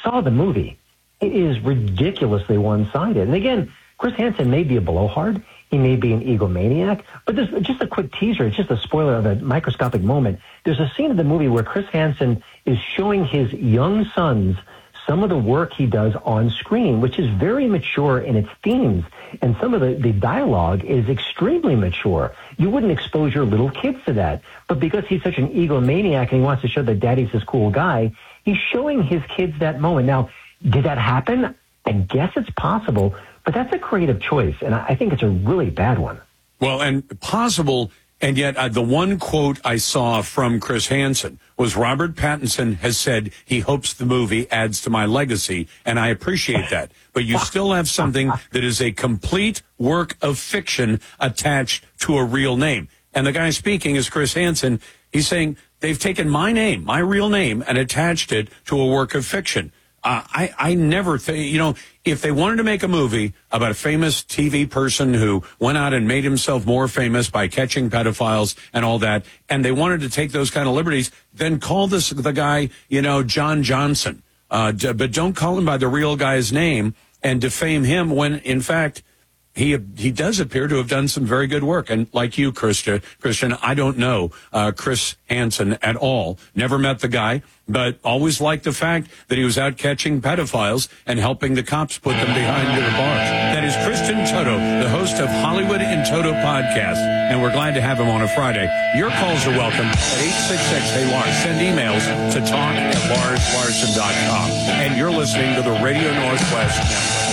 saw the movie. It is ridiculously one-sided. And again, Chris Hansen may be a blowhard. He may be an egomaniac. But there's just a quick teaser. It's just a spoiler of a microscopic moment. There's a scene in the movie where Chris Hansen is showing his young sons some of the work he does on screen, which is very mature in its themes. And some of the dialogue is extremely mature. You wouldn't expose your little kids to that. But because he's such an egomaniac and he wants to show that daddy's this cool guy, he's showing his kids that moment. Now, did that happen? I guess it's possible, but that's a creative choice, and I think it's a really bad one. Well, and possible, and yet the one quote I saw from Chris Hansen was Robert Pattinson has said he hopes the movie adds to my legacy, and I appreciate that. But you still have something that is a complete work of fiction attached to a real name. And the guy speaking is Chris Hansen. He's saying they've taken my name, my real name, and attached it to a work of fiction. I never think, if they wanted to make a movie about a famous TV person who went out and made himself more famous by catching pedophiles and all that, and they wanted to take those kind of liberties, then call the guy, John Johnson. But don't call him by the real guy's name and defame him when, in fact, he does appear to have done some very good work. And like you, Christian, I don't know Chris Hansen at all. Never met the guy, but always liked the fact that he was out catching pedophiles and helping the cops put them behind the bars. That is Kristen Toto, the host of Hollywood in Toto podcast, and we're glad to have him on a Friday. Your calls are welcome at 866-HEY-LARS. Send emails to talk@LarsLarson.com. And you're listening to the Radio Northwest Network.